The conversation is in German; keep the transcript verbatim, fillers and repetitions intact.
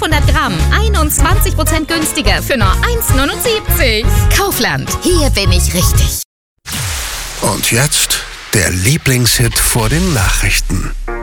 fünfhundert Gramm. einundzwanzig Prozent günstiger für nur eins Komma neunundsiebzig. Kaufland, hier bin ich richtig. Und jetzt der Lieblingshit vor den Nachrichten.